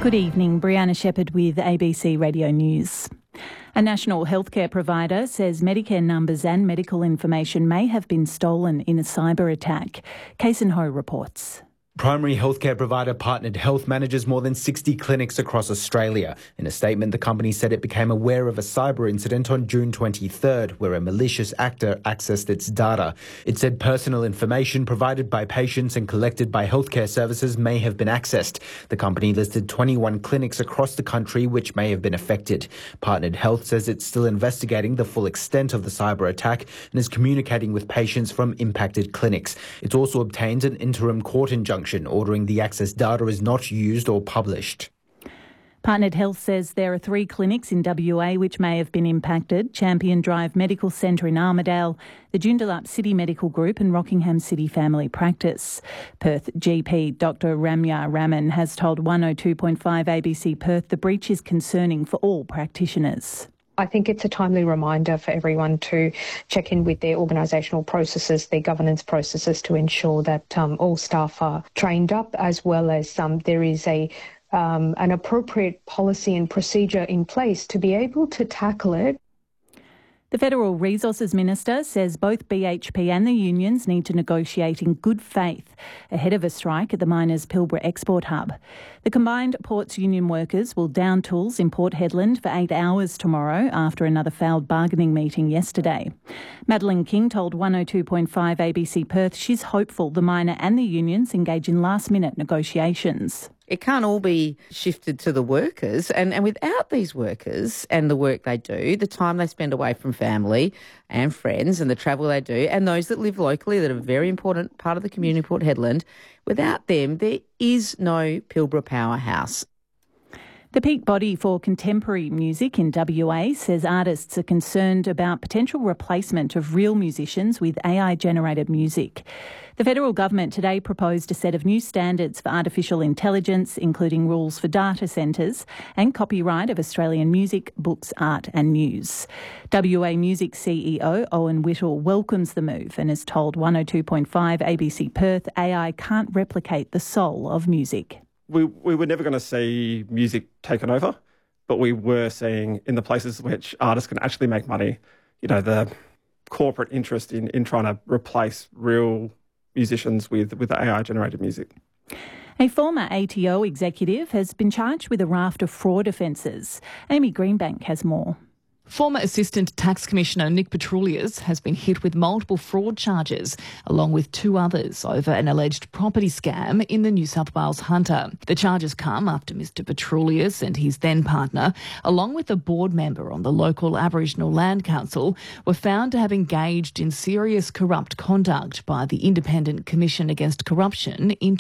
Good evening, Brianna Shepherd with ABC Radio News. A national healthcare provider says Medicare numbers and medical information may have been stolen in a cyber attack. Kason Ho reports. Primary healthcare provider Partnered Health manages more than 60 clinics across Australia. In a statement, the company said it became aware of a cyber incident on June 23rd, where a malicious actor accessed its data. It said personal information provided by patients and collected by healthcare services may have been accessed. The company listed 21 clinics across the country which may have been affected. Partnered Health says it's still investigating the full extent of the cyber attack and is communicating with patients from impacted clinics. It's also obtained an interim court injunction ordering the access data is not used or published. Partnered Health says there are 3 clinics in WA which may have been impacted: Champion Drive Medical Centre in Armidale, the Joondalup City Medical Group and Rockingham City Family Practice. Perth GP Dr Ramya Raman has told 102.5 ABC Perth the breach is concerning for all practitioners. I think it's a timely reminder for everyone to check in with their organisational processes, their governance processes, to ensure that all staff are trained up, as well as there is an appropriate policy and procedure in place to be able to tackle it. The Federal Resources Minister says both BHP and the unions need to negotiate in good faith ahead of a strike at the miners' Pilbara export hub. The combined ports union workers will down tools in Port Hedland for 8 hours tomorrow after another failed bargaining meeting yesterday. Madeline King told 102.5 ABC Perth she's hopeful the miner and the unions engage in last-minute negotiations. It can't all be shifted to the workers. And without these workers and the work they do, the time they spend away from family and friends and the travel they do, and those that live locally that are a very important part of the community of Port Hedland, without them, there is no Pilbara powerhouse. The peak body for contemporary music in WA says artists are concerned about potential replacement of real musicians with AI-generated music. The federal government today proposed a set of new standards for artificial intelligence, including rules for data centres and copyright of Australian music, books, art and news. WA Music CEO Owen Whittle welcomes the move and has told 102.5 ABC Perth AI can't replicate the soul of music. We were never going to see music taken over, but we were seeing in the places which artists can actually make money, the corporate interest in trying to replace real musicians with AI-generated music. A former ATO executive has been charged with a raft of fraud offences. Amy Greenbank has more. Former Assistant Tax Commissioner Nick Petroulias has been hit with multiple fraud charges, along with 2 others, over an alleged property scam in the New South Wales Hunter. The charges come after Mr Petroulias and his then partner, along with a board member on the local Aboriginal Land Council, were found to have engaged in serious corrupt conduct by the Independent Commission Against Corruption in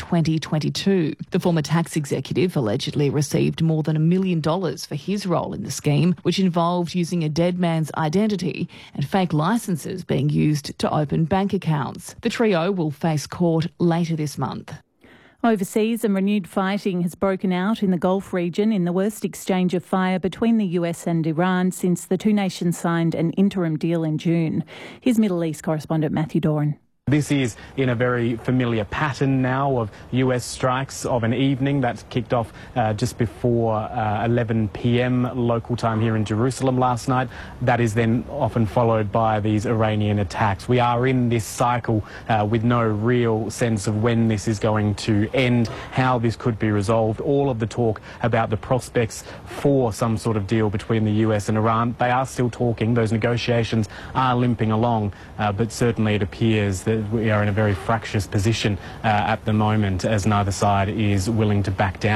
2022. The former tax executive allegedly received more than $1 million for his role in the scheme, which involved using a dead man's identity and fake licences being used to open bank accounts. The trio will face court later this month. Overseas, and renewed fighting has broken out in the Gulf region in the worst exchange of fire between the US and Iran since the 2 nations signed an interim deal in June. Here's Middle East correspondent Matthew Doran. This is in a very familiar pattern now of US strikes of an evening that kicked off just before 11 p.m. local time here in Jerusalem last night. That is then often followed by these Iranian attacks. We are in this cycle with no real sense of when this is going to end, how this could be resolved. All of the talk about the prospects for some sort of deal between the US and Iran, they are still talking. Those negotiations are limping along, but certainly it appears that we are in a very fractious position at the moment, as neither side is willing to back down.